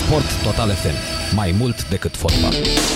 Sport Total FM. Mai mult decât fotbal.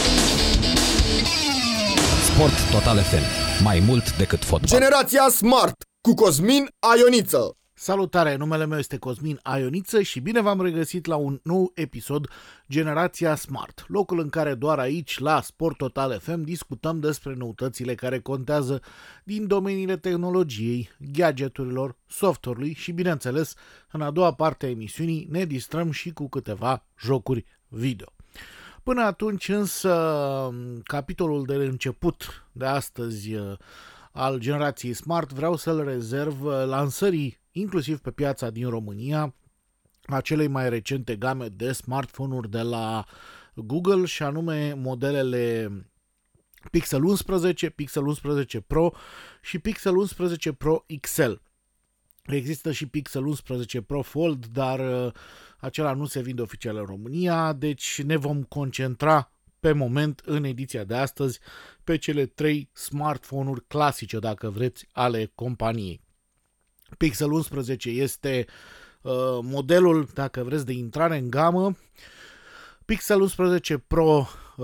Sport Total FM. Mai mult decât fotbal. Generația Smart cu Cosmin Aioniță. Salutare, numele meu este Cosmin Aioniță și bine v-am regăsit la un nou episod Generația Smart, locul în care doar aici, la Sport Total FM, discutăm despre noutățile care contează din domeniile tehnologiei, gadgeturilor, software-ului și, bineînțeles, în a doua parte a emisiunii ne distrăm și cu câteva jocuri video. Până atunci însă, capitolul de început de astăzi al generației Smart vreau să-l rezerv lansării inclusiv pe piața din România a celei mai recente game de smartphone-uri de la Google și anume modelele Pixel 11, Pixel 11 Pro și Pixel 11 Pro XL. Există și Pixel 11 Pro Fold, dar acela nu se vinde oficial în România, deci ne vom concentra pe moment în ediția de astăzi pe cele trei smartphone-uri clasice, dacă vreți, ale companiei. Pixel 11 este modelul, dacă vreți, de intrare în gamă. Pixel 11 Pro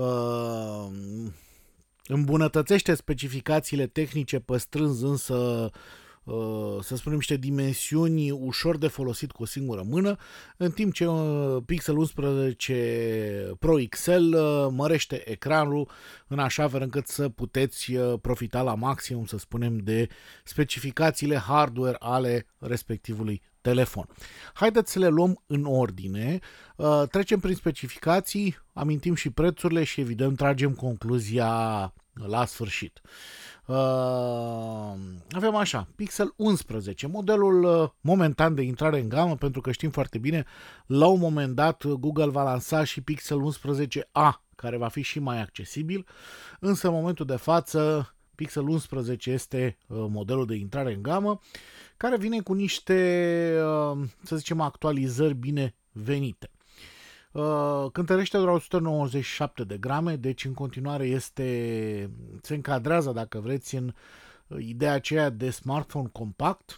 îmbunătățește specificațiile tehnice, păstrând însă, să spunem, niște dimensiuni ușor de folosit cu o singură mână, în timp ce Pixel 11 Pro XL mărește ecranul în așa fel încât să puteți profita la maximum, să spunem, de specificațiile hardware ale respectivului telefon. Haideți să le luăm în ordine, trecem prin specificații, amintim și prețurile și evident tragem concluzia la sfârșit. Avem așa, Pixel 11, modelul momentan de intrare în gamă, pentru că știm foarte bine, la un moment dat Google va lansa și Pixel 11A, care va fi și mai accesibil, însă în momentul de față Pixel 11 este modelul de intrare în gamă, care vine cu niște, să zicem, actualizări binevenite. Cântărește doar 197 de grame, deci în continuare se încadrează, dacă vreți, în ideea aceea de smartphone compact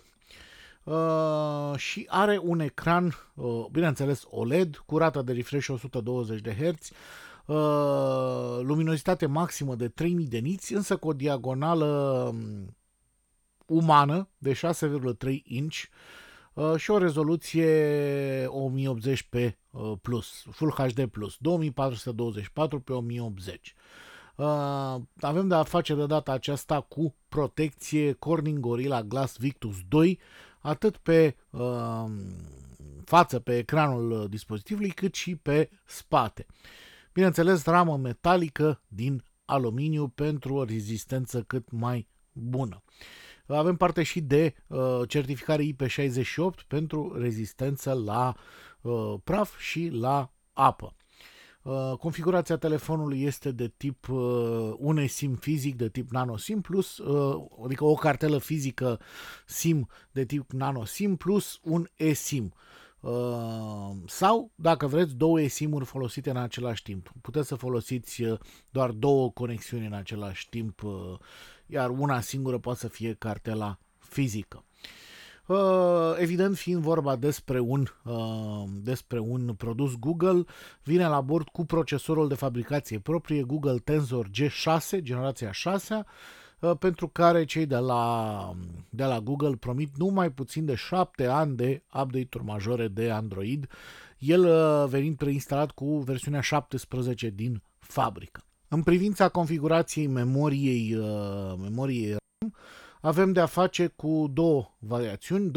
și are un ecran, bineînțeles OLED, cu rata de refresh 120 de Hz, luminozitate maximă de 3000 de nits, însă cu o diagonală umană de 6,3 inch și o rezoluție 1080p plus, Full HD plus, 2424 pe 1080. Avem de a face de data aceasta cu protecție Corning Gorilla Glass Victus 2, atât pe față, pe ecranul dispozitivului, cât și pe spate. Bineînțeles, ramă metalică din aluminiu pentru o rezistență cât mai bună. Avem parte și de certificare IP68 pentru rezistență la praf și la apă. Configurația telefonului este de tip un eSIM fizic de tip nano SIM plus, adică o cartelă fizică SIM de tip nano SIM plus un eSIM. Sau, dacă vreți, două eSIM-uri folosite în același timp. Puteți să folosiți doar două conexiuni în același timp, iar una singură poate să fie cartela fizică. Evident, fiind vorba despre un produs Google, vine la bord cu procesorul de fabricație proprie Google Tensor G6, generația 6, pentru care cei de la Google promit numai puțin de 7 ani de update-uri majore de Android, el venind preinstalat cu versiunea 17 din fabrică. În privința configurației memoriei RAM, avem de a face cu două variațiuni,